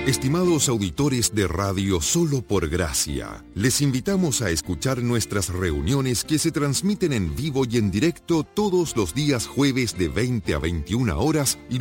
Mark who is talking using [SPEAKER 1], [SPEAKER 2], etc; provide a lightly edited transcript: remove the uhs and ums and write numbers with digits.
[SPEAKER 1] Estimados auditores de Radio Solo por Gracia, les invitamos a escuchar nuestras reuniones que se transmiten en vivo y en directo todos los días jueves de 20 a 21 horas y